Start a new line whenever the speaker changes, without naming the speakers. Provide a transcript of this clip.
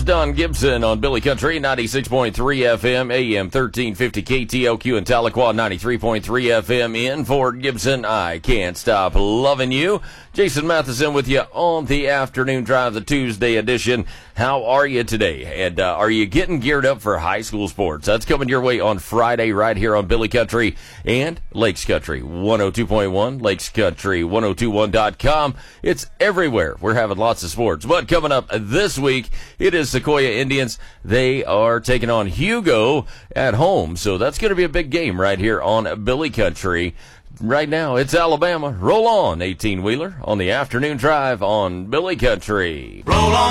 Don Gibson on Billy Country, 96.3 FM, AM 1350 KTLQ in Tahlequah, 93.3 FM in Fort Gibson. I can't stop loving you. Jason Matheson with you on the afternoon drive, the Tuesday edition. How are you today? And are you getting geared up for high school sports? That's coming your way on Friday right here on Billy Country and Lakes Country 102.1, Lakes Country 1021.com. It's everywhere. We're having lots of sports. But coming up this week, it is Sequoia Indians. They are taking on Hugo at home. So that's going to be a big game right here on Billy Country. Right now, it's Alabama. Roll on, 18-wheeler, on the afternoon drive on Billy Country.
Roll on.